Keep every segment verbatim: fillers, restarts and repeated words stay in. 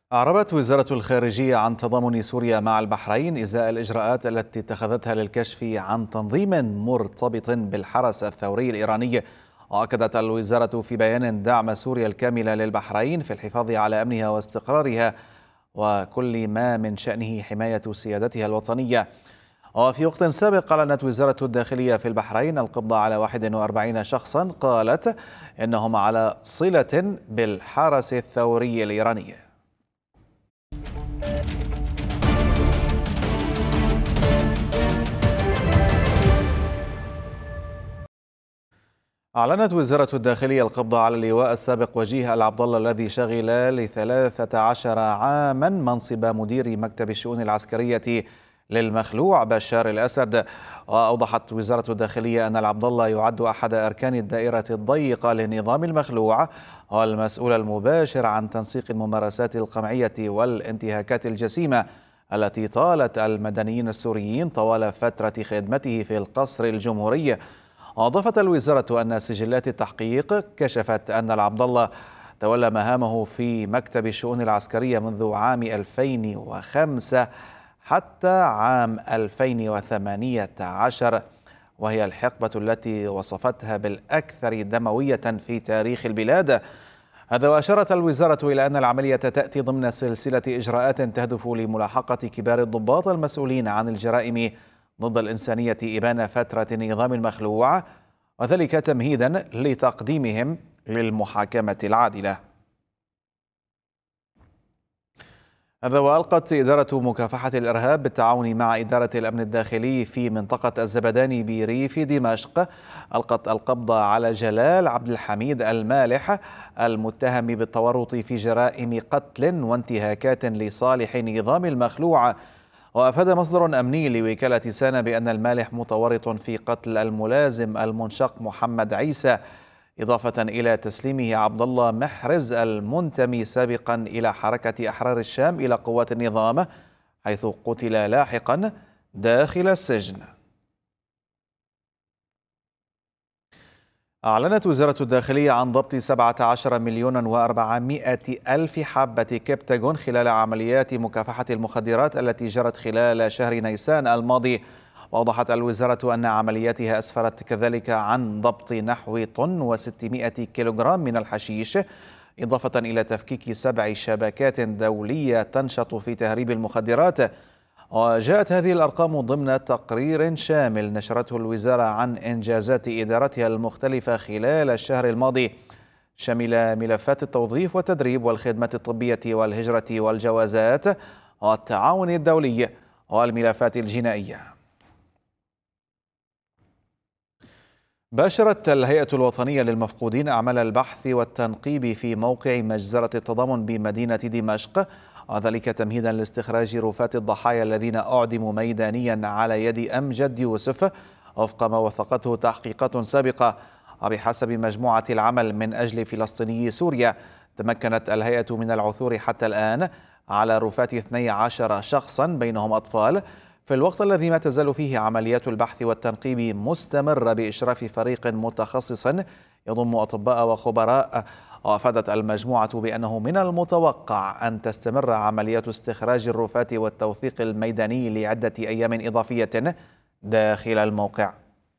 أعربت وزارة الخارجية عن تضامن سوريا مع البحرين إزاء الإجراءات التي اتخذتها للكشف عن تنظيم مرتبط بالحرس الثوري الإيراني. وأكدت الوزارة في بيان دعم سوريا الكامل للبحرين في الحفاظ على أمنها واستقرارها وكل ما من شأنه حماية سيادتها الوطنية. وفي وقت سابق أعلنت وزارة الداخلية في البحرين القبض على واحد وأربعين شخصا قالت إنهم على صلة بالحرس الثوري الإيراني. أعلنت وزارة الداخلية القبض على اللواء السابق وجيه العبد الله الذي شغل لثلاثة عشر عاما منصب مدير مكتب الشؤون العسكرية للمخلوع بشار الأسد. وأوضحت وزارة الداخلية أن العبد الله يعد أحد أركان الدائرة الضيقة لنظام المخلوع والمسؤول المباشر عن تنسيق الممارسات القمعية والانتهاكات الجسيمة التي طالت المدنيين السوريين طوال فترة خدمته في القصر الجمهوري. أضافت الوزارة أن سجلات التحقيق كشفت أن العبد الله تولى مهامه في مكتب الشؤون العسكرية منذ عام ألفين وخمسة حتى عام ألفين وثمانية عشر، وهي الحقبة التي وصفتها بالأكثر دموية في تاريخ البلاد. هذا وأشارت الوزارة إلى أن العملية تأتي ضمن سلسلة إجراءات تهدف لملاحقة كبار الضباط المسؤولين عن الجرائم ضد الإنسانية إبان فترة النظام المخلوع، وذلك تمهيدا لتقديمهم للمحاكمة العادلة. هذا وألقت إدارة مكافحة الإرهاب بالتعاون مع إدارة الأمن الداخلي في منطقة الزبداني بريف دمشق ألقت القبض على جلال عبد الحميد المالح المتهم بالتورط في جرائم قتل وانتهاكات لصالح نظام المخلوع. وأفاد مصدر أمني لوكالة سانا بأن المالح متورط في قتل الملازم المنشق محمد عيسى، إضافة إلى تسليمه عبد الله محرز المنتمي سابقا إلى حركة أحرار الشام إلى قوات النظام، حيث قتل لاحقا داخل السجن. أعلنت وزارة الداخلية عن ضبط سبعة عشر مليون وأربعمائة ألف حبة كبتاغون خلال عمليات مكافحة المخدرات التي جرت خلال شهر نيسان الماضي. وأوضحت الوزارة أن عملياتها أسفرت كذلك عن ضبط نحو طن وستمائة كيلوغرام من الحشيش، إضافة إلى تفكيك سبع شبكات دولية تنشط في تهريب المخدرات. وجاءت هذه الأرقام ضمن تقرير شامل نشرته الوزارة عن إنجازات إدارتها المختلفة خلال الشهر الماضي، شمل ملفات التوظيف والتدريب والخدمات الطبية والهجرة والجوازات والتعاون الدولي والملفات الجنائية. باشرت الهيئة الوطنية للمفقودين أعمال البحث والتنقيب في موقع مجزرة التضامن بمدينة دمشق، وذلك تمهيدا لاستخراج رفات الضحايا الذين أعدموا ميدانيا على يد أمجد يوسف وفق ما وثقته تحقيقات سابقة. وبحسب مجموعة العمل من أجل فلسطيني سوريا، تمكنت الهيئة من العثور حتى الآن على رفات اثني عشر شخصا بينهم أطفال، في الوقت الذي ما تزال فيه عمليات البحث والتنقيب مستمرة بإشراف فريق متخصص يضم أطباء وخبراء. وأفادت المجموعة بأنه من المتوقع أن تستمر عمليات استخراج الرفات والتوثيق الميداني لعدة أيام إضافية داخل الموقع.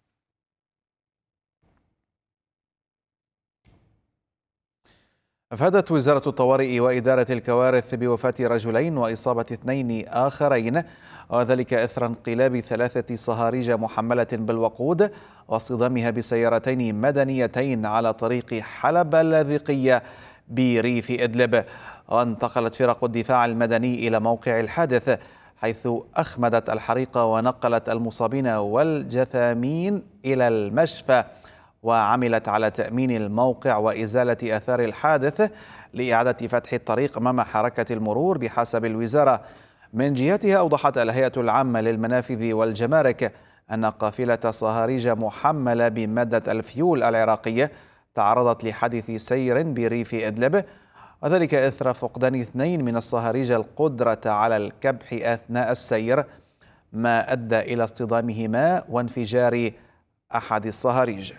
أفادت وزارة الطوارئ وإدارة الكوارث بوفاة رجلين وإصابة اثنين آخرين، وذلك إثر انقلاب ثلاثة صهاريج محملة بالوقود واصطدامها بسيارتين مدنيتين على طريق حلب اللاذقية بريف إدلب. وانتقلت فرق الدفاع المدني إلى موقع الحادث، حيث أخمدت الحريق ونقلت المصابين والجثامين إلى المشفى، وعملت على تأمين الموقع وإزالة آثار الحادث لإعادة فتح الطريق أمام حركة المرور بحسب الوزارة. من جهتها أوضحت الهيئة العامة للمنافذ والجمارك أن قافلة صهاريج محملة بمادة الفيول العراقية تعرضت لحادث سير بريف إدلب، وذلك إثر فقدان اثنين من الصهاريج القدرة على الكبح أثناء السير، ما أدى إلى اصطدامهما وانفجار أحد الصهاريج.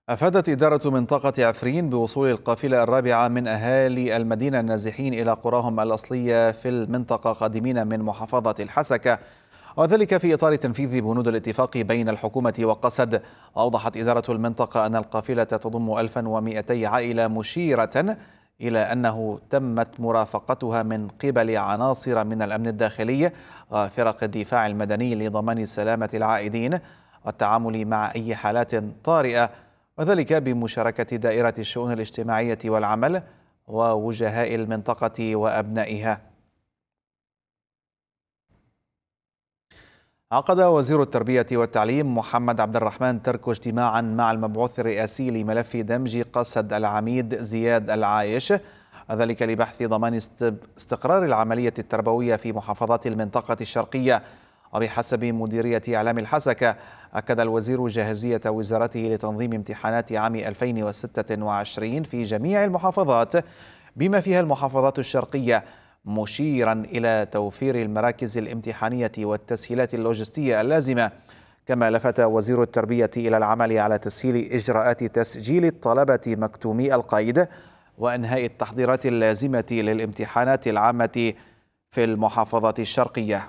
أفادت إدارة منطقة عفرين بوصول القافلة الرابعة من أهالي المدينة النازحين إلى قراهم الأصلية في المنطقة قادمين من محافظة الحسكة، وذلك في إطار تنفيذ بنود الاتفاق بين الحكومة وقسد. وأوضحت إدارة المنطقة أن القافلة تضم ألف ومئتي عائلة، مشيرة إلى أنه تمت مرافقتها من قبل عناصر من الأمن الداخلي وفرق الدفاع المدني لضمان سلامة العائدين والتعامل مع أي حالات طارئة، وذلك بمشاركة دائرة الشؤون الاجتماعية والعمل ووجهاء المنطقة وأبنائها. عقد وزير التربية والتعليم محمد عبد الرحمن تركو اجتماعا مع المبعوث الرئاسي لملف دمج قسد العميد زياد العايش، ذلك لبحث ضمان استقرار العملية التربوية في محافظات المنطقة الشرقية. وبحسب مديرية إعلام الحسكة، أكد الوزير جاهزية وزارته لتنظيم امتحانات عام ألفين وستة وعشرين في جميع المحافظات بما فيها المحافظات الشرقية، مشيرا إلى توفير المراكز الامتحانية والتسهيلات اللوجستية اللازمة. كما لفت وزير التربية إلى العمل على تسهيل إجراءات تسجيل الطلبة مكتومي القيد وإنهاء التحضيرات اللازمة للامتحانات العامة في المحافظات الشرقية.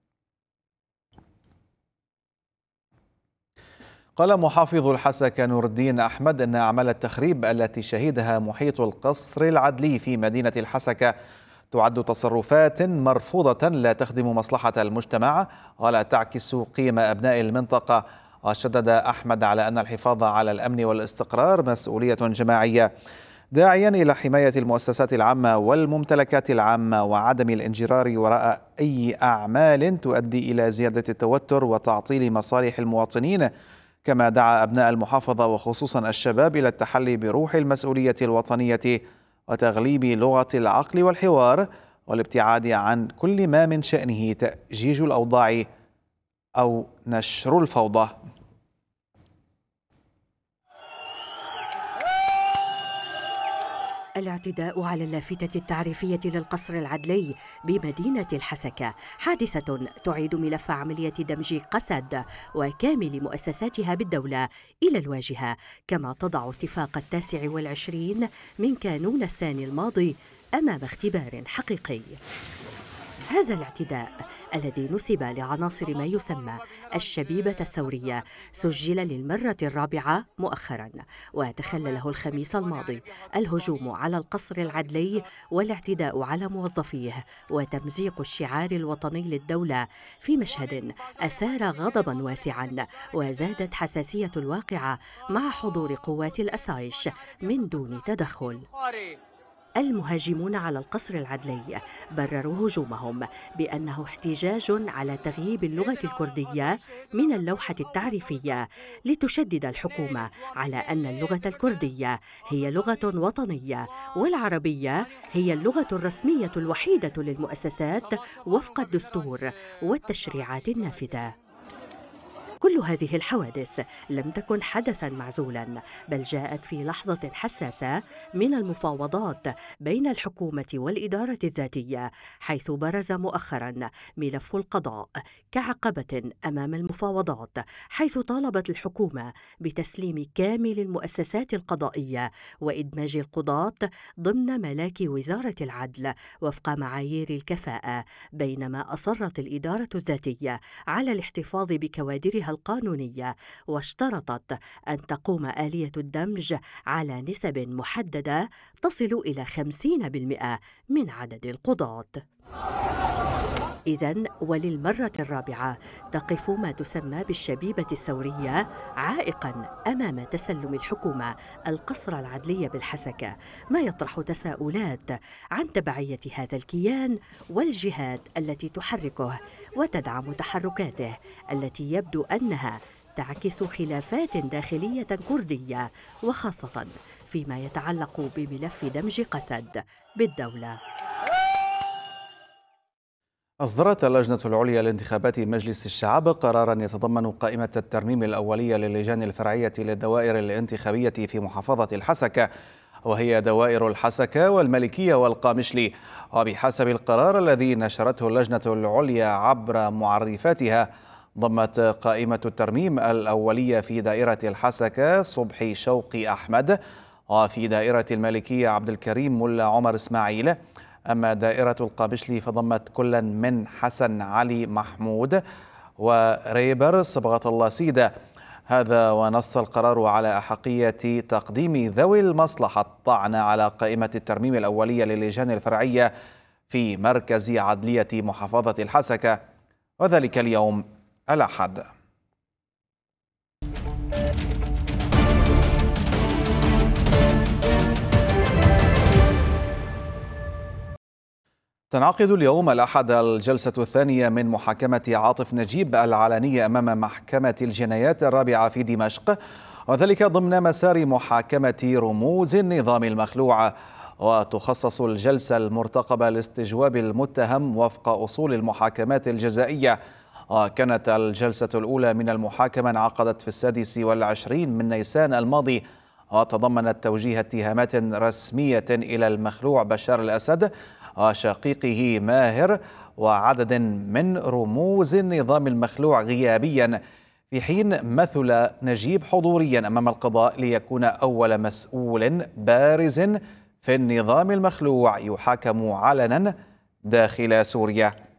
قال محافظ الحسكة نور الدين أحمد أن أعمال التخريب التي شهدها محيط القصر العدلي في مدينة الحسكة تعد تصرفات مرفوضة لا تخدم مصلحة المجتمع ولا تعكس قيم أبناء المنطقة. وشدد أحمد على أن الحفاظ على الأمن والاستقرار مسؤولية جماعية، داعيا إلى حماية المؤسسات العامة والممتلكات العامة وعدم الانجرار وراء أي أعمال تؤدي إلى زيادة التوتر وتعطيل مصالح المواطنين. كما دعا أبناء المحافظة وخصوصا الشباب إلى التحلي بروح المسؤولية الوطنية وتغليب لغة العقل والحوار والابتعاد عن كل ما من شأنه تأجيج الأوضاع أو نشر الفوضى. الاعتداء على اللافتة التعريفية للقصر العدلي بمدينة الحسكة حادثة تعيد ملف عملية دمج قسد وكامل مؤسساتها بالدولة إلى الواجهة، كما تضع اتفاق التاسع والعشرين من كانون الثاني الماضي أمام اختبار حقيقي. هذا الاعتداء الذي نسب لعناصر ما يسمى الشبيبة الثورية سجل للمرة الرابعة مؤخرا، وتخلله الخميس الماضي الهجوم على القصر العدلي والاعتداء على موظفيه وتمزيق الشعار الوطني للدولة في مشهد أثار غضبا واسعا وزادت حساسية الواقعة مع حضور قوات الأسايش من دون تدخل. المهاجمون على القصر العدلي برروا هجومهم بأنه احتجاج على تغييب اللغة الكردية من اللوحة التعريفية، لتشدد الحكومة على أن اللغة الكردية هي لغة وطنية والعربية هي اللغة الرسمية الوحيدة للمؤسسات وفق الدستور والتشريعات النافذة. كل هذه الحوادث لم تكن حدثاً معزولاً، بل جاءت في لحظة حساسة من المفاوضات بين الحكومة والإدارة الذاتية، حيث برز مؤخراً ملف القضاء كعقبة أمام المفاوضات، حيث طالبت الحكومة بتسليم كامل المؤسسات القضائية وإدماج القضاة ضمن ملاك وزارة العدل وفق معايير الكفاءة، بينما أصرت الإدارة الذاتية على الاحتفاظ بكوادرها القانونية، واشترطت أن تقوم آلية الدمج على نسب محددة تصل إلى خمسين بالمئة من عدد القضاة. إذن وللمرة الرابعة تقف ما تسمى بالشبيبة الثورية عائقاً أمام تسلم الحكومة القصر العدلي بالحسكة، ما يطرح تساؤلات عن تبعية هذا الكيان والجهات التي تحركه وتدعم تحركاته، التي يبدو أنها تعكس خلافات داخلية كردية، وخاصة فيما يتعلق بملف دمج قسد بالدولة. أصدرت اللجنة العليا لانتخابات مجلس الشعب قراراً يتضمن قائمة الترميم الأولية للجان الفرعية للدوائر الانتخابية في محافظة الحسكة، وهي دوائر الحسكة والملكية والقامشلي. وبحسب القرار الذي نشرته اللجنة العليا عبر معرفاتها، ضمت قائمة الترميم الأولية في دائرة الحسكة صبحي شوقي أحمد، وفي دائرة المالكية عبد الكريم ملا عمر إسماعيل. أما دائرة القابشلي فضمت كلا من حسن علي محمود وريبر صبغة الله سيدة. هذا ونص القرار على أحقية تقديم ذوي المصلحة الطعن على قائمة الترميم الأولية للجان الفرعية في مركز عدلية محافظة الحسكة، وذلك اليوم الأحد. تنعقد اليوم الأحد الجلسة الثانية من محاكمة عاطف نجيب العلنية أمام محكمة الجنايات الرابعة في دمشق، وذلك ضمن مسار محاكمة رموز النظام المخلوع. وتخصص الجلسة المرتقبة لاستجواب المتهم وفق أصول المحاكمات الجزائية. وكانت الجلسة الأولى من المحاكمة انعقدت في السادس والعشرين من نيسان الماضي، وتضمنت توجيه اتهامات رسمية إلى المخلوع بشار الأسد وشقيقه ماهر وعدد من رموز النظام المخلوع غيابيا، في حين مثل نجيب حضوريا أمام القضاء ليكون أول مسؤول بارز في النظام المخلوع يحاكم علنا داخل سوريا.